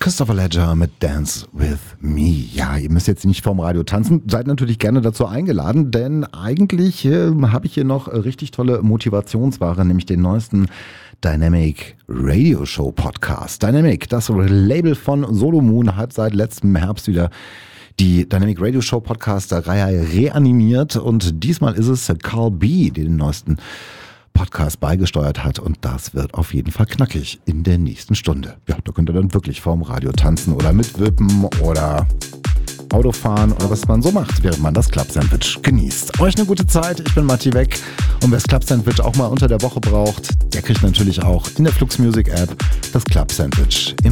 Christopher Ledger mit Dance With Me. Ja, ihr müsst jetzt nicht vorm Radio tanzen. Seid natürlich gerne dazu eingeladen, denn eigentlich habe ich hier noch richtig tolle Motivationsware, nämlich den neuesten Dynamic Radio Show Podcast. Dynamic, das Label von Solo Moon, hat seit letztem Herbst wieder die Dynamic Radio Show Podcast-Reihe reanimiert und diesmal ist es Carl B., der den neuesten Podcast beigesteuert hat und das wird auf jeden Fall knackig in der nächsten Stunde. Ja, da könnt ihr dann wirklich vorm Radio tanzen oder mitwippen oder Autofahren oder was man so macht, während man das Club-Sandwich genießt. Euch eine gute Zeit, ich bin Matti Weck und wer das Club-Sandwich auch mal unter der Woche braucht, der kriegt natürlich auch in der Flux Music App das Club-Sandwich im